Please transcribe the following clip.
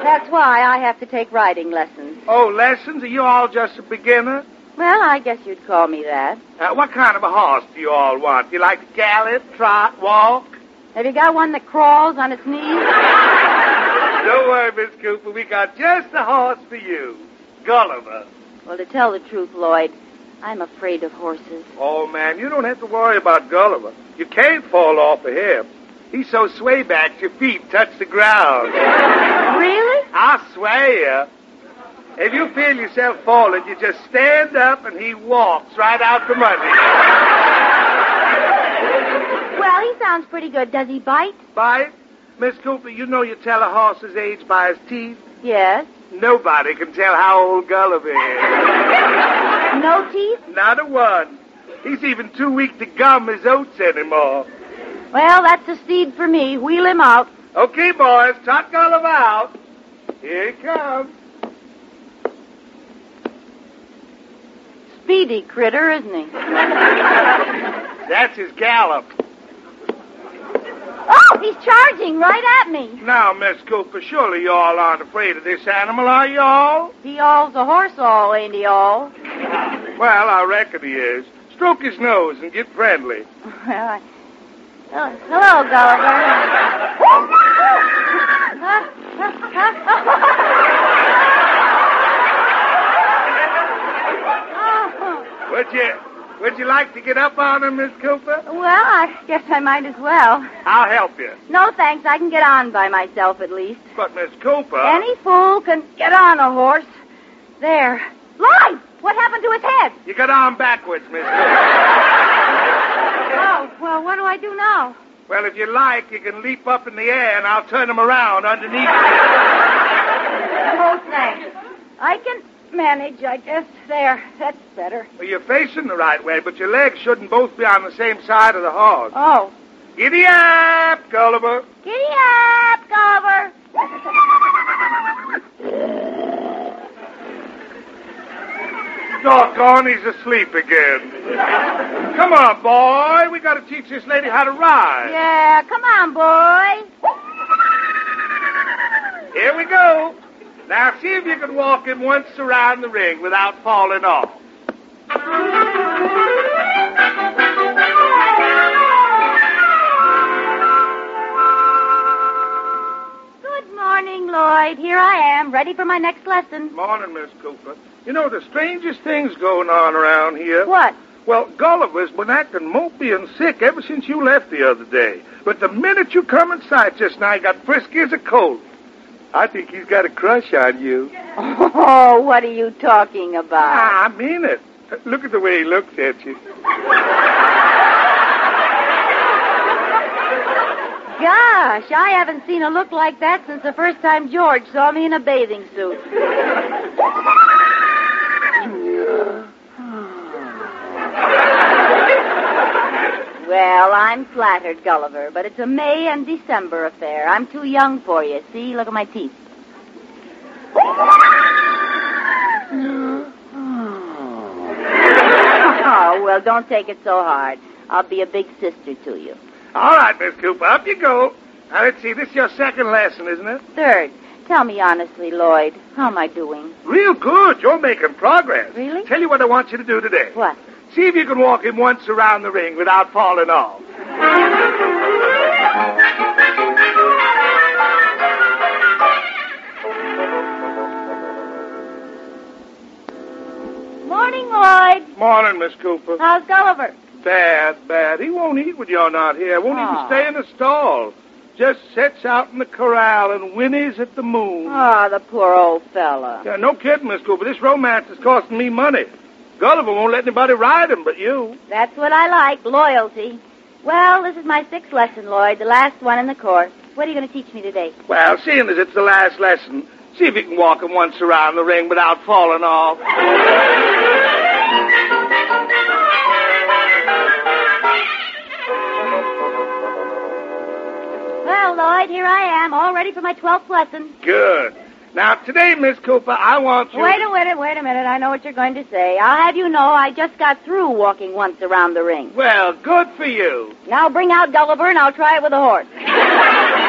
That's why I have to take riding lessons. Oh, lessons? Are you all just a beginner? Well, I guess you'd call me that. What kind of a horse do you all want? Do you like to gallop, trot, walk? Have you got one that crawls on its knees? Don't worry, Miss Cooper. We got just the horse for you. Gulliver. Well, to tell the truth, Lloyd, I'm afraid of horses. Oh, man, you don't have to worry about Gulliver. You can't fall off of him. He's so swaybacked your feet touch the ground. Really? I swear. If you feel yourself falling, you just stand up and he walks right out from under you. Well, he sounds pretty good. Does he bite? Bite? Miss Cooper, you know you tell a horse's age by his teeth? Yes. Nobody can tell how old Gulliver is. No teeth? Not a one. He's even too weak to gum his oats anymore. Well, that's a steed for me. Wheel him out. Okay, boys, trot Gulliver out. Here he comes. Speedy critter, isn't he? That's his gallop. Oh, he's charging right at me. Now, Miss Cooper, surely you all aren't afraid of this animal, are you all? He all's a horse all, ain't he all? Well, I reckon he is. Stroke his nose and get friendly. Well, hello, Gulliver. Would you like to get up on him, Miss Cooper? Well, I guess I might as well. I'll help you. No, thanks. I can get on by myself at least. But, Miss Cooper... Any fool can get on a horse. There. Lloyd! What happened to his head? You got on backwards, Miss Cooper. Oh, well, what do I do now? Well, if you like, you can leap up in the air and I'll turn him around underneath you. Oh, thanks. I can manage, I guess. There, that's better. Well, you're facing the right way, but your legs shouldn't both be on the same side of the horse. Oh. Giddy up, Gulliver. Giddy up, Gulliver. Doggone, he's asleep again. Come on, boy. We got to teach this lady how to ride. Yeah, come on, boy. Here we go. Now, see if you can walk him once around the ring without falling off. Good morning, Lloyd. Here I am, ready for my next lesson. Morning, Miss Cooper. You know, the strangest thing's going on around here. What? Well, Gulliver's been acting mopey and sick ever since you left the other day. But the minute you come in sight just now, he got frisky as a colt. I think he's got a crush on you. Oh, what are you talking about? I mean it. Look at the way he looks at you. Gosh, I haven't seen a look like that since the first time George saw me in a bathing suit. Well, I'm flattered, Gulliver, but it's a May and December affair. I'm too young for you. See, look at my teeth. Oh, well, don't take it so hard. I'll be a big sister to you. All right, Miss Cooper, up you go. Now, let's see, this is your second lesson, isn't it? Third. Tell me honestly, Lloyd, how am I doing? Real good. You're making progress. Really? Tell you what I want you to do today. What? See if you can walk him once around the ring without falling off. Morning, Lloyd. Morning, Miss Cooper. How's Gulliver? Bad. He won't eat when you're not here. Won't even stay in the stall. Just sits out in the corral and whinnies at the moon. Oh, the poor old fella. Yeah, no kidding, Miss Cooper. This romance is costing me money. Gulliver won't let anybody ride him but you. That's what I like, loyalty. Well, this is my sixth lesson, Lloyd, the last one in the course. What are you going to teach me today? Well, seeing as it's the last lesson, see if you can walk him once around the ring without falling off. Well, Lloyd, here I am, all ready for my 12th lesson. Good. Now, today, Miss Cooper, I want you... Wait a minute. I know what you're going to say. I'll have you know I just got through walking once around the ring. Well, good for you. Now bring out Gulliver, and I'll try it with a horse.